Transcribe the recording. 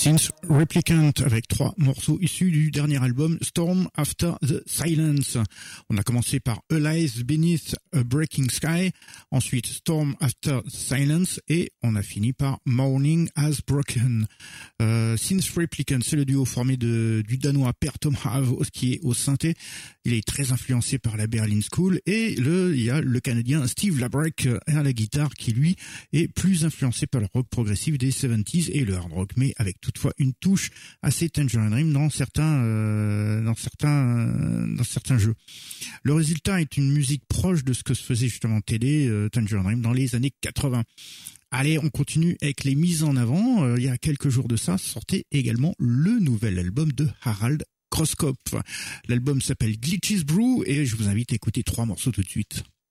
Synth Replicant avec 3 morceaux issus du dernier album Storm After the Silence. On a commencé par Alive Beneath a Breaking Sky, ensuite Storm After the Silence et on a fini par Morning Has Broken. Synth Replicant, c'est le duo formé du danois Per Tom Have qui est au synthé. Il est très influencé par la Berlin School et il y a le Canadien Steve Labreck à la guitare qui lui est plus influencé par le rock progressif des 70s et le hard rock, mais avec toutefois une touche assez Tangerine Dream dans certains jeux. Le résultat est une musique proche de ce que se faisait justement télé Tangerine Dream dans les années 80. Allez, on continue avec les mises en avant. Il y a quelques jours de ça, sortait également le nouvel album de Harald Kroskop. L'album s'appelle Glitches Brew et je vous invite à écouter 3 morceaux tout de suite.